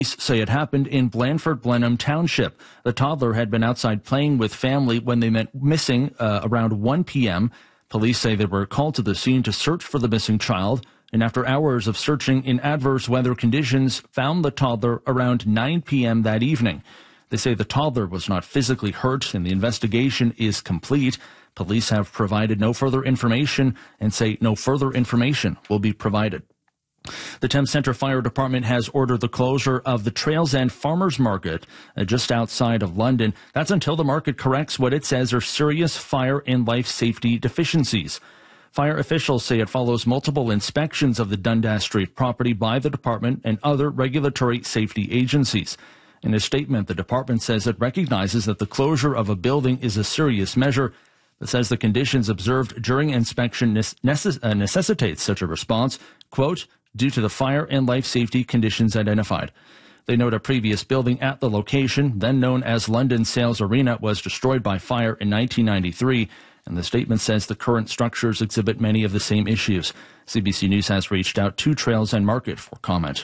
Say it happened in Blandford Blenheim Township. The toddler had been outside playing with family when they went missing around 1 p.m. Police say they were called to the scene to search for the missing child, and after hours of searching in adverse weather conditions, found the toddler around 9 p.m. that evening. They say the toddler was not physically hurt and the investigation is complete. Police have provided no further information and say no further information will be provided. The Thames Centre Fire Department has ordered the closure of the Trails End Farmers Market just outside of London. That's until the market corrects what it says are serious fire and life safety deficiencies. Fire officials say it follows multiple inspections of the Dundas Street property by the department and other regulatory safety agencies. In a statement, the department says it recognizes that the closure of a building is a serious measure, but says the conditions observed during inspection necessitates such a response, quote, due to the fire and life safety conditions identified. They note a previous building at the location, then known as London Sales Arena, was destroyed by fire in 1993, and the statement says the current structures exhibit many of the same issues. CBC News has reached out to Trails End Market for comment.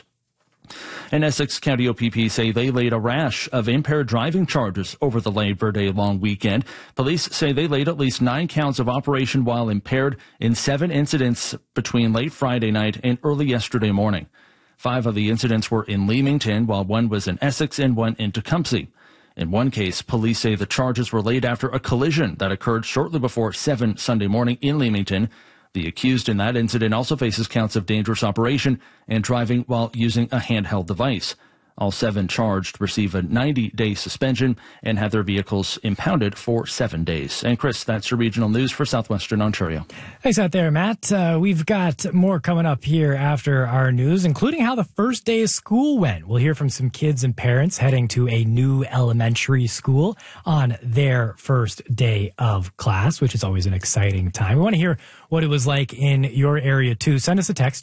And Essex County OPP say they laid a rash of impaired driving charges over the Labor Day long weekend. Police say they laid at least 9 counts of operation while impaired in 7 incidents between late Friday night and early yesterday morning. 5 of the incidents were in Leamington, while 1 was in Essex and 1 in Tecumseh. In one case, police say the charges were laid after a collision that occurred shortly before 7 Sunday morning in Leamington. The accused in that incident also faces counts of dangerous operation and driving while using a handheld device. All 7 charged receive a 90-day suspension and have their vehicles impounded for 7 days. And Chris, that's your regional news for Southwestern Ontario. Thanks out there, Matt. We've got more coming up here after our news, including how the first day of school went. We'll hear from some kids and parents heading to a new elementary school on their first day of class, which is always an exciting time. We want to hear what it was like in your area, too. Send us a text,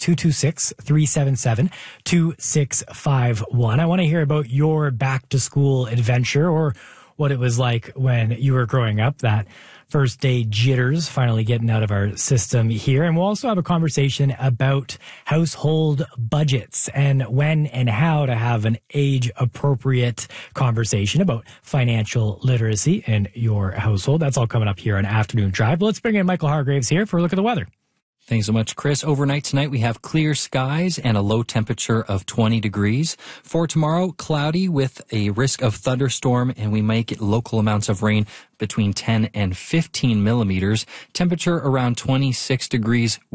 226-377-2651. I want to hear about your back-to-school adventure or what it was like when you were growing up, that first day jitters finally getting out of our system here. And we'll also have a conversation about household budgets and when and how to have an age-appropriate conversation about financial literacy in your household. That's all coming up here on Afternoon Drive. But let's bring in Michael Hargraves here for a look at the weather. Thanks so much, Chris. Overnight tonight, we have clear skies and a low temperature of 20 degrees. For tomorrow, cloudy with a risk of thunderstorm, and we might get local amounts of rain between 10 and 15 millimeters. Temperature around 26 degrees.